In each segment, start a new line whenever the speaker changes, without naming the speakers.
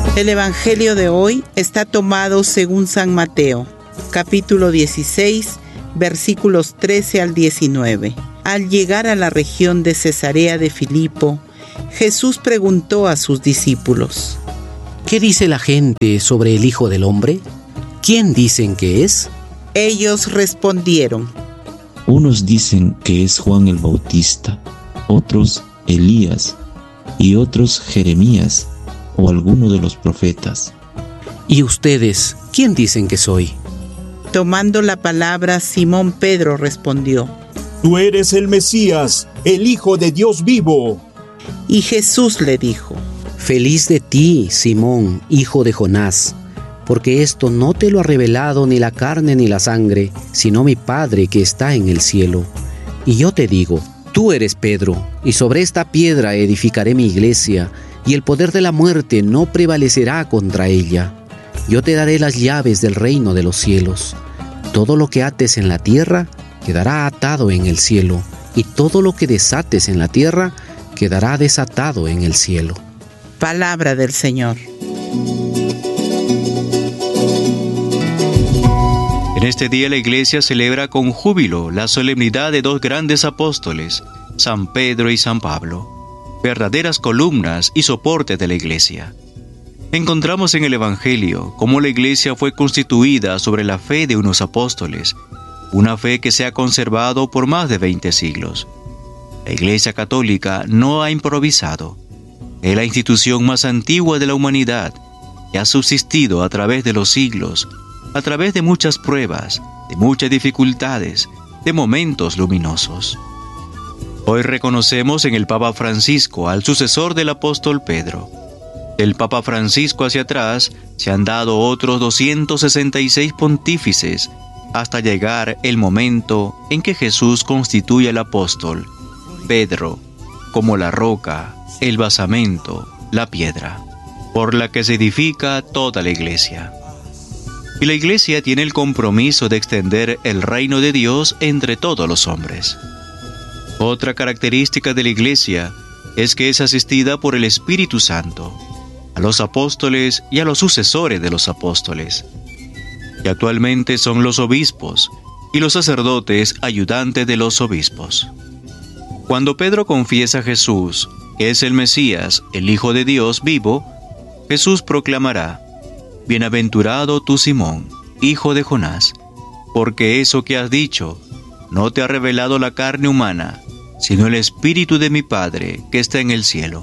El Evangelio de hoy está tomado según San Mateo, capítulo 16, versículos 13 al 19. Al llegar a la región de Cesarea de Filipo, Jesús preguntó a sus discípulos:
¿Qué dice la gente sobre el Hijo del Hombre? ¿Quién dicen que es?
Ellos respondieron:
Unos dicen que es Juan el Bautista, otros Elías, y otros Jeremías o alguno de los profetas.
¿Y ustedes, quién dicen que soy?
Tomando la palabra, Simón Pedro respondió:
Tú eres el Mesías, el Hijo de Dios vivo.
Y Jesús le dijo:
Feliz de ti, Simón, hijo de Jonás, porque esto no te lo ha revelado ni la carne ni la sangre, sino mi Padre que está en el cielo. Y yo te digo, tú eres Pedro, y sobre esta piedra edificaré mi iglesia, y el poder de la muerte no prevalecerá contra ella. Yo te daré las llaves del reino de los cielos. Todo lo que ates en la tierra quedará atado en el cielo, y todo lo que desates en la tierra quedará desatado en el cielo.
Palabra del Señor.
En este día la Iglesia celebra con júbilo la solemnidad de dos grandes apóstoles, San Pedro y San Pablo, verdaderas columnas y soportes de la Iglesia. Encontramos en el Evangelio cómo la Iglesia fue constituida sobre la fe de unos apóstoles, una fe que se ha conservado por más de 20 siglos. La Iglesia Católica no ha improvisado. Es la institución más antigua de la humanidad que ha subsistido a través de los siglos, a través de muchas pruebas, de muchas dificultades, de momentos luminosos. Hoy reconocemos en el Papa Francisco al sucesor del apóstol Pedro. Del Papa Francisco hacia atrás se han dado otros 266 pontífices hasta llegar el momento en que Jesús constituye al apóstol Pedro como la roca, el basamento, la piedra, por la que se edifica toda la Iglesia. Y la Iglesia tiene el compromiso de extender el reino de Dios entre todos los hombres. Otra característica de la Iglesia es que es asistida por el Espíritu Santo, a los apóstoles y a los sucesores de los apóstoles, que actualmente son los obispos y los sacerdotes ayudantes de los obispos. Cuando Pedro confiesa a Jesús que es el Mesías, el Hijo de Dios vivo, Jesús proclamará: Bienaventurado tú, Simón, hijo de Jonás, porque eso que has dicho no te ha revelado la carne humana, sino el Espíritu de mi Padre que está en el cielo.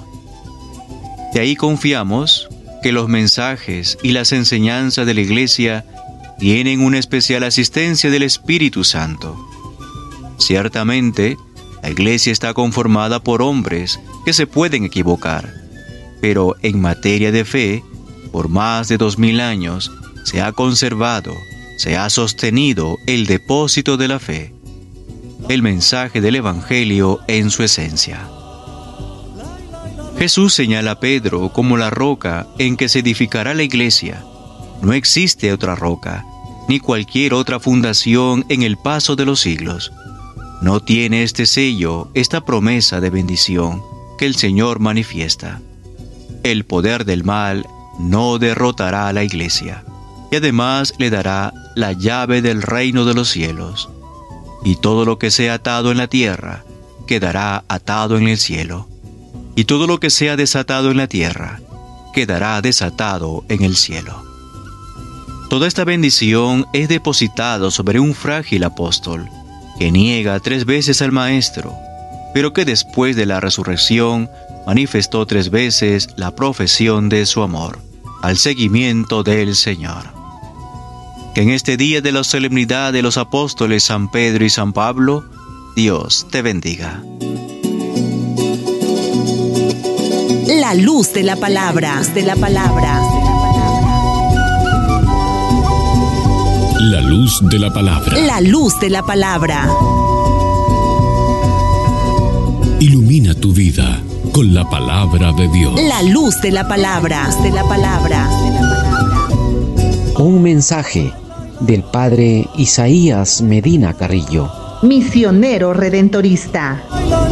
De ahí confiamos que los mensajes y las enseñanzas de la Iglesia tienen una especial asistencia del Espíritu Santo. Ciertamente, la Iglesia está conformada por hombres que se pueden equivocar, pero en materia de fe, por más de 2000 años, se ha conservado, se ha sostenido el depósito de la fe, el mensaje del Evangelio en su esencia. Jesús señala a Pedro como la roca en que se edificará la Iglesia. No existe otra roca, ni cualquier otra fundación en el paso de los siglos. No tiene este sello, esta promesa de bendición que el Señor manifiesta. El poder del mal no derrotará a la Iglesia, y además le dará la llave del reino de los cielos. Y todo lo que sea atado en la tierra quedará atado en el cielo, y todo lo que sea desatado en la tierra quedará desatado en el cielo. Toda esta bendición es depositada sobre un frágil apóstol que niega 3 veces al Maestro, pero que después de la resurrección manifestó 3 veces la profesión de su amor al seguimiento del Señor. Que en este día de la solemnidad de los apóstoles San Pedro y San Pablo, Dios te bendiga.
La luz de la palabra.
La luz de la palabra.
La luz de la palabra.
Ilumina tu vida con la palabra de Dios.
La luz de la palabra.
Un mensaje del Padre Isaías Medina Carrillo,
misionero redentorista.